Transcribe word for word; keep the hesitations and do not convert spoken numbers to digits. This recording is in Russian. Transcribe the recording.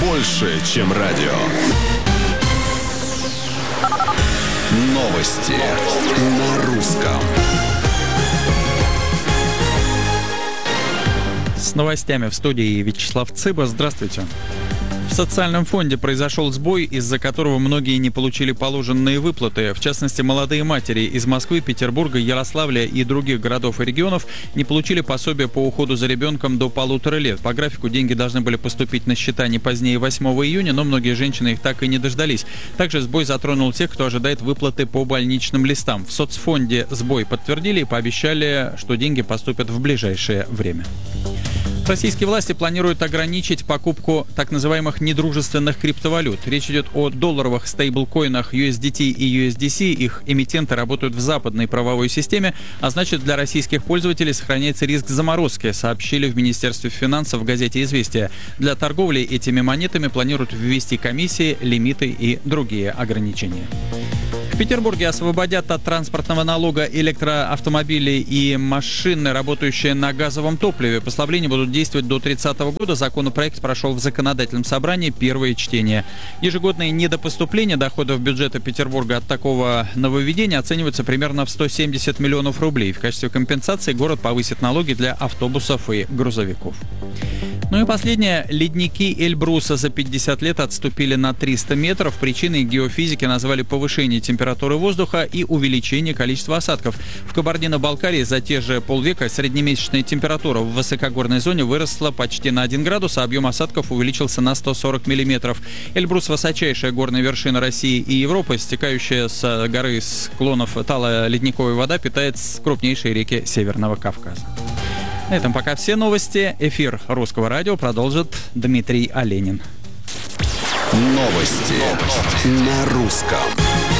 больше, чем радио. Новости на русском. С новостями в студии Вячеслав Цыба. Здравствуйте. В социальном фонде произошел сбой, из-за которого многие не получили положенные выплаты. В частности, молодые матери из Москвы, Петербурга, Ярославля и других городов и регионов не получили пособие по уходу за ребенком до полутора лет. По графику деньги должны были поступить на счета не позднее восьмого июня, но многие женщины их так и не дождались. Также сбой затронул тех, кто ожидает выплаты по больничным листам. В соцфонде сбой подтвердили и пообещали, что деньги поступят в ближайшее время. Российские власти планируют ограничить покупку так называемых недружественных криптовалют. Речь идет о долларовых стейблкоинах ю эс ди ти и ю эс ди си. Их эмитенты работают в западной правовой системе, а значит, для российских пользователей сохраняется риск заморозки, сообщили в Министерстве финансов в газете «Известия». Для торговли этими монетами планируют ввести комиссии, лимиты и другие ограничения. В Петербурге освободят от транспортного налога электроавтомобили и машины, работающие на газовом топливе. Послабления будут действовать до тридцатого года. Законопроект прошел в законодательном собрании первое чтение. Ежегодные недопоступления доходов бюджета Петербурга от такого нововведения оцениваются примерно в сто семьдесят миллионов рублей. В качестве компенсации город повысит налоги для автобусов и грузовиков. Ну и последнее. Ледники Эльбруса за пятьдесят лет отступили на триста метров. Причиной геофизики назвали повышение температуры воздуха и увеличение количества осадков. В Кабардино-Балкарии за те же полвека среднемесячная температура в высокогорной зоне выросла почти на один градус, а объем осадков увеличился на сто сорок миллиметров. Эльбрус – высочайшая горная вершина России и Европы. Стекающая с горы склонов талая-ледниковая вода питает крупнейшие реки Северного Кавказа. На этом пока все новости. Эфир Русского радио продолжит Дмитрий Оленин. Новости на русском.